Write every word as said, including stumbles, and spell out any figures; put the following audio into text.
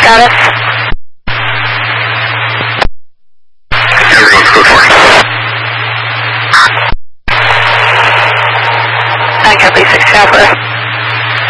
status? Everyone's code four. I copy six Southwest.